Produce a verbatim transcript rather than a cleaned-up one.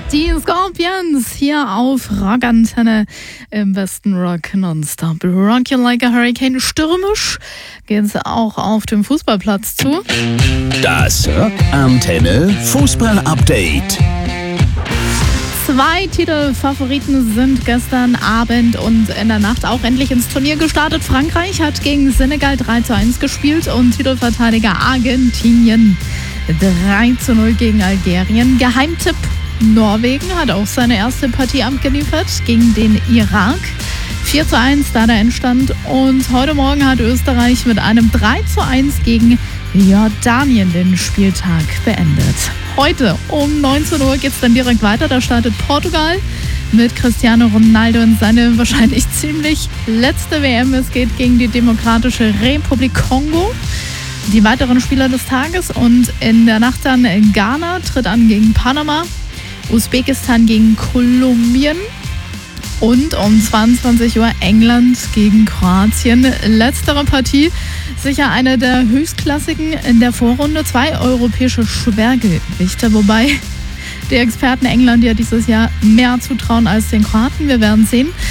Die Scorpions hier auf Rockantenne im besten Rock nonstop. Rock you like a hurricane. Stürmisch geht's auch auf dem Fußballplatz zu. Das Rockantenne Fußball-Update. Zwei Titelfavoriten sind gestern Abend und in der Nacht auch endlich ins Turnier gestartet. Frankreich hat gegen Senegal drei zu eins gespielt und Titelverteidiger Argentinien drei zu null gegen Algerien. Geheimtipp: Norwegen hat auch seine erste Partie abgeliefert gegen den Irak. vier zu eins da der Endstand. Und heute Morgen hat Österreich mit einem drei zu eins gegen Jordanien den Spieltag beendet. Heute um neunzehn Uhr geht es dann direkt weiter. Da startet Portugal mit Cristiano Ronaldo in seine wahrscheinlich ziemlich letzte W M. Es geht gegen die Demokratische Republik Kongo. Die weiteren Spieler des Tages und in der Nacht dann Ghana tritt an gegen Panama, Usbekistan gegen Kolumbien und um zweiundzwanzig Uhr England gegen Kroatien. Letztere Partie sicher eine der höchstklassigen in der Vorrunde. Zwei europäische Schwergewichte, wobei die Experten England ja dieses Jahr mehr zutrauen als den Kroaten. Wir werden sehen.